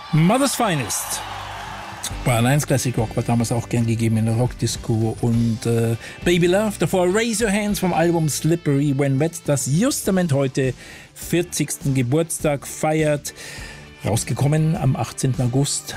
Mother's Finest. Bayern 1 Classic Rock war damals auch gern gegeben in der Rockdisco. Und Baby Love, davor Raise Your Hands vom Album Slippery When Wet, das justament heute 40. Geburtstag feiert. Rausgekommen am 18. August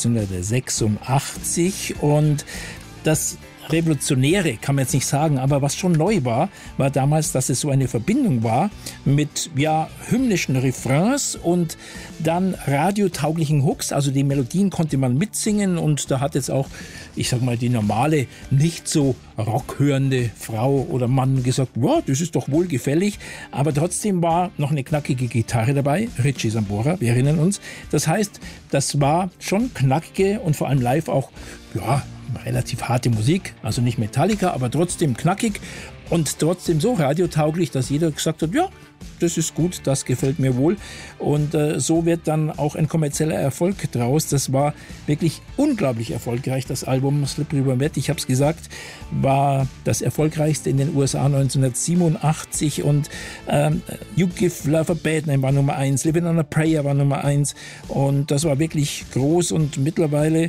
1986. Und das Revolutionäre kann man jetzt nicht sagen, aber was schon neu war damals, dass es so eine Verbindung war mit hymnischen Refrains und dann radiotauglichen Hooks, also die Melodien konnte man mitsingen und da hat jetzt auch, ich sag mal, die normale, nicht so rockhörende Frau oder Mann gesagt, wow, das ist doch wohlgefällig, aber trotzdem war noch eine knackige Gitarre dabei, Richie Sambora, wir erinnern uns. Das heißt, das war schon knackige und vor allem live auch, relativ harte Musik, also nicht Metallica, aber trotzdem knackig und trotzdem so radiotauglich, dass jeder gesagt hat, ja, das ist gut, das gefällt mir wohl. Und so wird dann auch ein kommerzieller Erfolg draus. Das war wirklich unglaublich erfolgreich, das Album Slippery When Wet. Ich habe es gesagt, war das erfolgreichste in den USA 1987 und You Give Love a Bad Name war Nummer 1, Living on a Prayer war Nummer 1 und das war wirklich groß und mittlerweile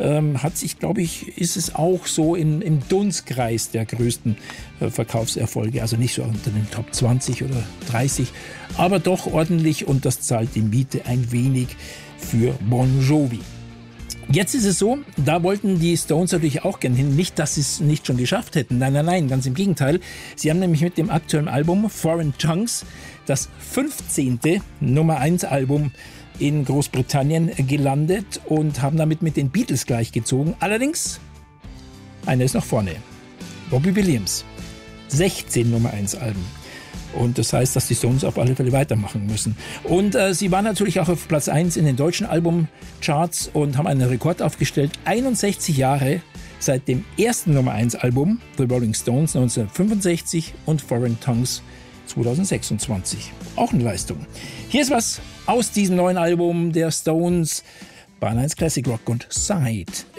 ist es auch so im Dunstkreis der größten Verkaufserfolge, also nicht so unter den Top 20 oder 30, aber doch ordentlich und das zahlt die Miete ein wenig für Bon Jovi. Jetzt ist es so, da wollten die Stones natürlich auch gerne hin. Nicht, dass sie es nicht schon geschafft hätten. Nein, ganz im Gegenteil. Sie haben nämlich mit dem aktuellen Album Foreign Tongues das 15. Nummer 1 Album in Großbritannien gelandet und haben damit mit den Beatles gleichgezogen. Allerdings, einer ist noch vorne. Robbie Williams. 16 Nummer 1 Alben. Und das heißt, dass die Stones auf alle Fälle weitermachen müssen. Und sie waren natürlich auch auf Platz 1 in den deutschen Albumcharts und haben einen Rekord aufgestellt. 61 Jahre seit dem ersten Nummer 1 Album, The Rolling Stones 1965 und Foreign Tongues 2026. Auch eine Leistung. Hier ist was aus diesem neuen Album der Stones. Bayern 1 Classic Rock und Side.